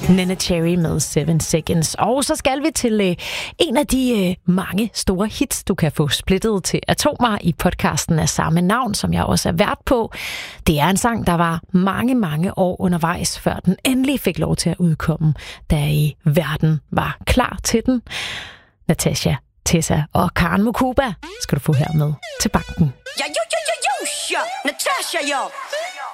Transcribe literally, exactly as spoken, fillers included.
Nene Cherry med Seven Seconds. Og så skal vi til øh, en af de øh, mange store hits, du kan få splittet til atomer i podcasten af samme navn, som jeg også er vært på. Det er en sang, der var mange, mange år undervejs, før den endelig fik lov til at udkomme, da i verden var klar til den. Natasha, Tessa og Karen Mokuba skal du få her med til banken. Ja, jo, jo, jo, jo, ja. Natasha, jo.